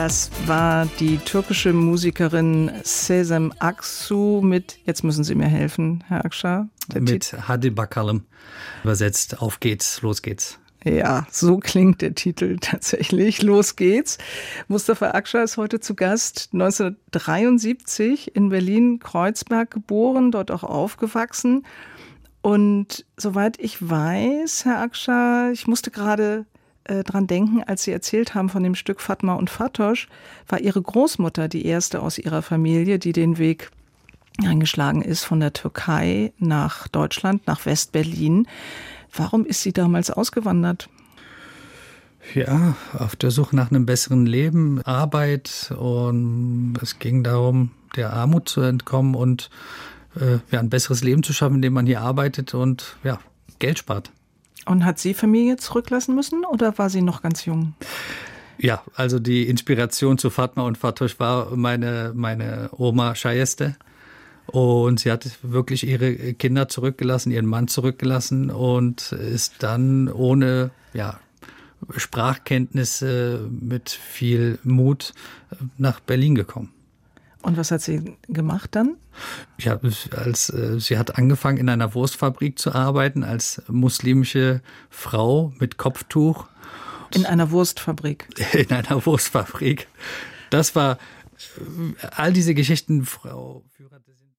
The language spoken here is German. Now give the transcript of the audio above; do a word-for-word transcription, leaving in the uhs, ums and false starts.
Das war die türkische Musikerin Sezen Aksu mit, jetzt müssen Sie mir helfen, Herr Akşar. Mit Hadi Bakalım übersetzt, auf geht's, los geht's. Ja, so klingt der Titel tatsächlich. Los geht's. Mustafa Akşar ist heute zu Gast. neunzehnhundertdreiundsiebzig in Berlin-Kreuzberg geboren, dort auch aufgewachsen. Und soweit ich weiß, Herr Akşar, ich musste gerade äh, dran denken, als Sie erzählt haben von dem Stück Fatma und Fatosch, war Ihre Großmutter die erste aus Ihrer Familie, die den Weg eingeschlagen ist von der Türkei nach Deutschland, nach West-Berlin. Warum ist sie damals ausgewandert? Ja, auf der Suche nach einem besseren Leben, Arbeit, und es ging darum, der Armut zu entkommen und äh, ja, ein besseres Leben zu schaffen, indem man hier arbeitet und ja, Geld spart. Und hat sie Familie zurücklassen müssen oder war sie noch ganz jung? Ja, also die Inspiration zu Fatma und Fatosch war meine, meine Oma Şayeste. Und sie hat wirklich ihre Kinder zurückgelassen, ihren Mann zurückgelassen und ist dann ohne ja, Sprachkenntnisse mit viel Mut nach Berlin gekommen. Und was hat sie gemacht dann? Ja, als, sie hat angefangen, in einer Wurstfabrik zu arbeiten, als muslimische Frau mit Kopftuch. In einer Wurstfabrik? In einer Wurstfabrik. Das war all diese Geschichten, Frau Führer,